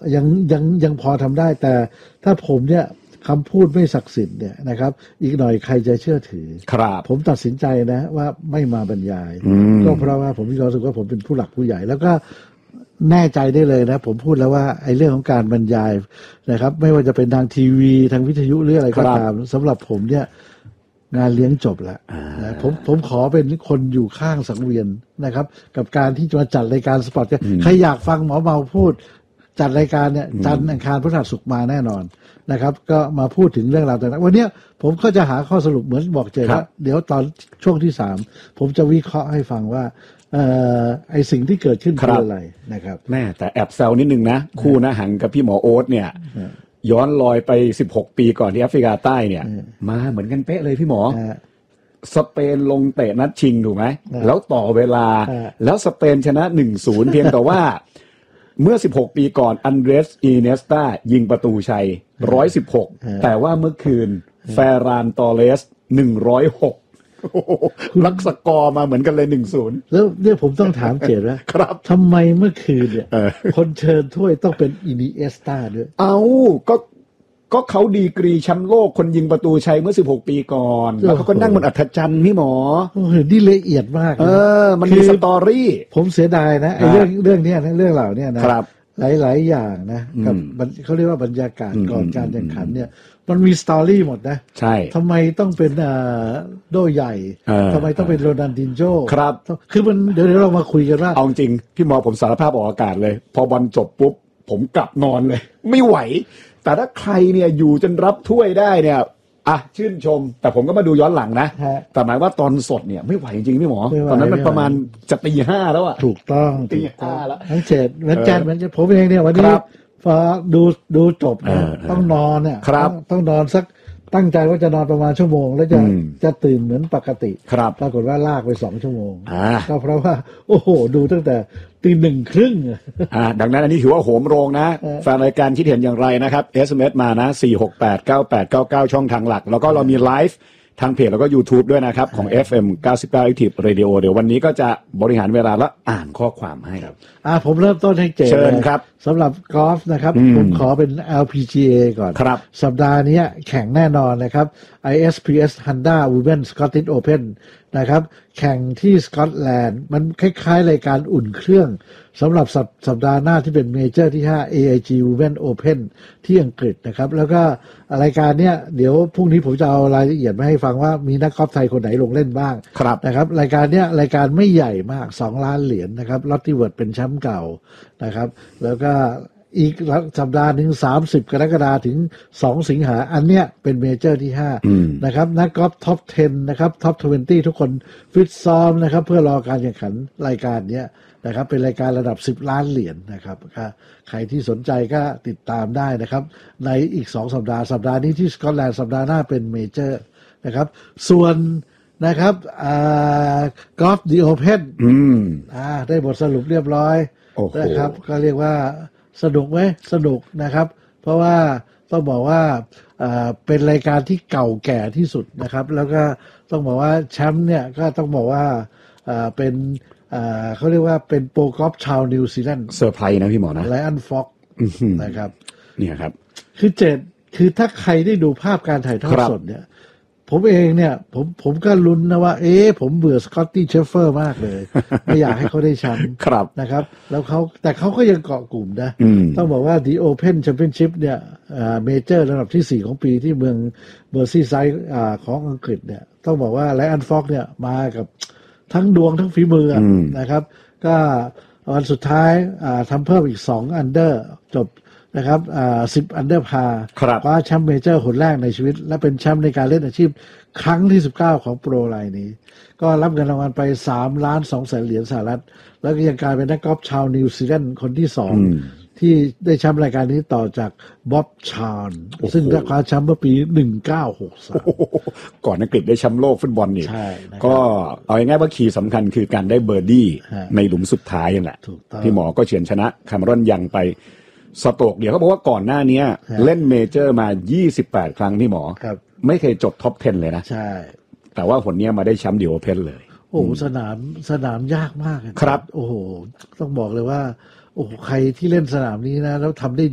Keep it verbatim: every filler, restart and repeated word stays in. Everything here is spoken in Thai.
ยังยังยังพอทำได้แต่ถ้าผมเนี่ยคำพูดไม่ศักดิ์สิทธิ์เนี่ยนะครับอีกหน่อยใครจะเชื่อถือครับผมตัดสินใจนะว่าไม่มาบรรยายก็เพราะว่าผมมีความรู้สึกว่าผมเป็นผู้หลักผู้ใหญ่แล้วก็แน่ใจได้เลยนะผมพูดแล้วว่าไอ้เรื่องของการบรรยายนะครับไม่ว่าจะเป็นทางทีวีทางวิทยุหรืออะไรก็ตามสำหรับผมเนี่ยงานเลี้ยงจบแล้วนะผมผมขอเป็นคนอยู่ข้างสังเวียนนะครับกับการที่จะมาจัดรายการสปอร์ตใครอยากฟังหมอเมาพูดจัดรายการเนี่ยจันทร์อังคารพฤหัสศุกร์มาแน่นอนนะครับก็มาพูดถึงเรื่องราวต่างๆวันนี้ผมก็จะหาข้อสรุปเหมือนบอกเจว่าเดี๋ยวตอนช่วงที่สามผมจะวิเคราะห์ให้ฟังว่าเอ่อไอสิ่งที่เกิดขึ้นคืออะไรนะครับแม่แต่แอบแซวนิดนึงนะคู่นะหังกับพี่หมอโอ๊ตเนี่ยย้อนลอยไปสิบหกปีก่อนที่แอฟริกาใต้เนี่ยมาเหมือนกันเป๊ะเลยพี่หมอสเปนลงเตะนัดชิงถูกไหมแล้วต่อเวลาแล้วสเปนชนะ หนึ่งศูนย์ เพียงแต่ว่าเมื่อสิบหกปีก่อนอันเดรสอีเนสตายิงประตูชัยหนึ่งร้อยสิบหกแต่ว่าเมื่อคืนเฟรานตอเรสหนึ่งร้อยหกลักสกอร์มาเหมือนกันเลย หนึ่งศูนย์แล้วเนี่ยผมต้องถามเจว่าครับทำไมเมื่อคืนเนี่ยคนเชิญถ้วยต้องเป็นอินิเอสตาด้วยเอาก็ก็เขาดีกรีแชมป์โลกคนยิงประตูชัยเมื่อสิบหกปีก่อนแล้วเขาก็นั่งบนอัฐจันทร์พี่หมอโอ้โหนี่ละเอียดมากเออมันมีสตอรี่ผมเสียดายนะไอ้เรื่องเรื่องนี้นะเรื่องเหล่านี้นะหลายๆอย่างนะกับเขาเรียกว่าบรรยากาศก่อนการแข่งขันเนี่ยมันมีสตอรี่หมดนะใช่ทำไมต้องเป็นโดใหญ่ทำไมต้องเป็นโรนัลดินโญ่ครับคือมันเดี๋ยวเรามาคุยกันว่าเอาจริงพี่หมอผมสารภาพออกอากาศเลยพอบอลจบปุ๊บผมกลับนอนเลยไม่ไหวแต่ถ้าใครเนี่ยอยู่จนรับถ้วยได้เนี่ยอ่ะชื่นชมแต่ผมก็มาดูย้อนหลังนะแต่หมายว่าตอนสดเนี่ยไม่ไหวจริงพี่หมอตอนนั้นมันประมาณจะตีห้าแล้วอะถูกต้องตีห้าแล้วทั้งเจ็ดเหมือนกันเหมือนผมเองเนี่ยวันนี้พอดูดูจบเนี่ยต้องนอนเนี่ยต้องนอนสักตั้งใจว่าจะนอนประมาณชั่วโมงแล้วจะจะตื่นเหมือนปกติปรากฏว่าลากไปสองชั่วโมงก็เพราะว่าโอ้โหดูตั้งแต่ตีหนึ่งครึ่งอ่าดังนั้นอันนี้ถือว่าโหมโรงนะแฟนรายการคิดเห็นอย่างไรนะครับ เอส เอ็ม เอส มานะสี่ หก แปด เก้า แปด เก้า เก้าช่องทางหลักแล้วก็เรามีไลฟ์ทางเพจแล้วก็ YouTube ด้วยนะครับของ เอฟ เอ็ม เก้าสิบเก้า Active Radio เดี๋ยววันนี้ก็จะบริหารเวลาและอ่านข้อความให้ครับอ่าผมเริ่มต้นให้เจเชิญครับสำหรับกอล์ฟนะครับผมขอเป็น แอล พี จี เอ ก่อนครับสัปดาห์นี้แข่งแน่นอนนะครับ ไอ เอส พี เอส Honda Women Scottish Open นะครับแข่งที่สกอตแลนด์มันคล้ายๆรายการอุ่นเครื่องสำหรับสัปดาห์หน้าที่เป็นเมเจอร์ที่ห้า เอ ไอ จี Women Open ที่อังกฤษนะครับแล้วก็รายการเนี้ยเดี๋ยวพรุ่งนี้ผมจะเอารายละเอียดมาให้ฟังว่ามีนักกอล์ฟไทยคนไหนลงเล่นบ้างนะครับรายการเนี้ยรายการไม่ใหญ่มากสองล้านเหรียญ นะครับลอตตี้เวิร์ดเป็นแชมป์เก่านะครับแล้วก็อีกสัปดาห์หนึ่งสามสิบกรกฎาคมถึงสองสิงหาอันเนี้ยเป็นเมเจอร์ที่ห้านะครับนักกอล์ฟท็อปสิบนะครับท็อปยี่สิบทุกคนฟิตซ้อมนะครับเพื่อรอการแข่งขันรายการเนี้ยนะครับเป็นรายการระดับสิบล้านเหรียญ นะครับใครที่สนใจก็ติดตามได้นะครับในอีกสองสัปดาห์สัปดาห์นี้ที่สกอตแลนด์สัปดาห์หน้าเป็นเมเจอร์นะครับส่วนนะครับกอล์ฟดีโอเพนอ่าได้บทสรุปเรียบร้อยนะครับก็เรียกว่าสนุกไหมสนุกนะครับเพราะว่าต้องบอกว่าเป็นรายการที่เก่าแก่ที่สุดนะครับแล้วก็ต้องบอกว่าแชมป์เนี่ยก็ต้องบอกว่าเป็นเขาเรียกว่าเป็นโปรกอล์ฟชาวนิวซีแลนด์เซอร์ไพรส์นะพี่หมอนะไลออนฟ็อกนะครับเนี่ยครับคือเจ็ดคือถ้าใครได้ดูภาพการถ่ายทอดสดเนี่ยผมเองเนี่ยผมผมก็ลุ้นนะว่าเอ๊ะผมเบื่อสกอตตี้เชฟเฟอร์มากเลยไม่อยากให้เขาได้แชมป์นะครับแล้วเขาแต่เขาก็ยังเกาะกลุ่มนะต้องบอกว่า The Open Championship เนี่ยเมเจอร์ระดับที่สี่ของปีที่เมืองเมอร์ซีไซด์ของอังกฤษเนี่ยต้องบอกว่าไลออนฟ็อกเนี่ยมากับทั้งดวงทั้งฝีมือนะครับก็วันสุดท้ายทำเพิ่มอีกสองอันเดอร์จบนะครับอ่าสิบอันเดอร์พาคว้าแชมป์เมเจอร์คนแรกในชีวิตและเป็นแชมป์ในการเล่นอาชีพครั้งที่สิบเก้าของโปรรายนี้ก็รับเงินรางวัลไปสามล้านสองแสนเหรียญสหรัฐแล้วก็ยังกลายเป็นนักกอล์ฟชาวนิวซีแลนด์คนที่สองที่ได้แชมป์รายการนี้ต่อจากบ๊อบชาร์นซึ่งได้คว้าแชมป์เมื่อปีหนึ่งเก้าหกสามก่อนอังกฤษได้แชมป์โลกฟุตบอลนี่ก็เอาง่ายๆว่าคีย์สำคัญคือการได้เบอร์ดี้ในหลุมสุดท้ายนั่นแหละพี่หมอก็เฉือนชนะคาเมรอนยังไปสโตกเดี๋ยวเขาบอกว่าก่อนหน้านี้เล่นเมเจอร์มายี่สิบแปดครั้งพี่หมอไม่เคยจบท็อปสิบเลยนะใช่แต่ว่าผลนี้มาได้แชมป์ดิโอเพนเลยโอ้สนามสนามยากมากครับโอ้โหต้องบอกเลยว่าโอ้ใครที่เล่นสนามนี้นะแล้วทำได้